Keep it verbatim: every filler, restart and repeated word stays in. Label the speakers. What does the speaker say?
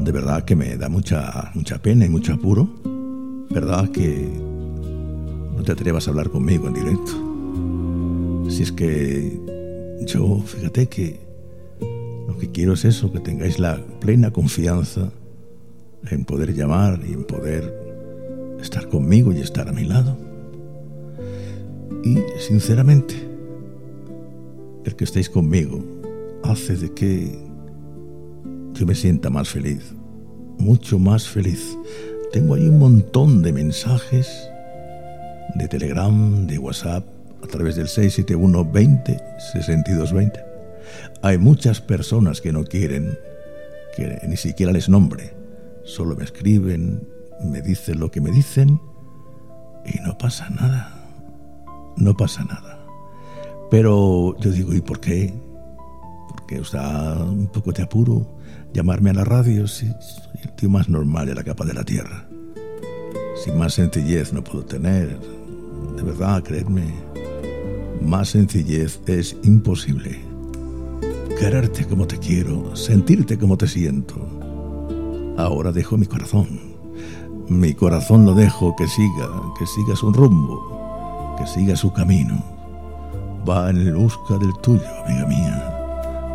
Speaker 1: de verdad que me da mucha, mucha pena y mucho apuro, ¿verdad? Que no te atrevas a hablar conmigo en directo. Si es que yo, fíjate que lo que quiero es eso, que tengáis la plena confianza en poder llamar y en poder estar conmigo y estar a mi lado. Y sinceramente, el que estéis conmigo hace de que yo me sienta más feliz, mucho más feliz. Tengo ahí un montón de mensajes de Telegram, de WhatsApp, a través del seis siete uno veinte sesenta y dos veinte. Hay muchas personas que no quieren que ni siquiera les nombre, solo me escriben, me dicen lo que me dicen y no pasa nada, no pasa nada. Pero yo digo, ¿y por qué? Porque os da un poco de apuro llamarme a la radio si soy el tío más normal de la capa de la tierra. Sin más sencillez no puedo tener, de verdad, creedme, más sencillez es imposible. Quererte como te quiero, sentirte como te siento. Ahora dejo mi corazón. Mi corazón lo dejo que siga, que siga su rumbo, que siga su camino. Va en busca del tuyo, amiga mía.